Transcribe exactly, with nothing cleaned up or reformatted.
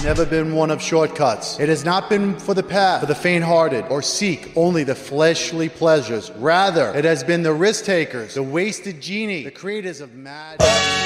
never been one of shortcuts. It has not been for the path for the faint-hearted or seek only the fleshly pleasures. Rather, it has been the risk takers, the wasted genie, the creators of mad...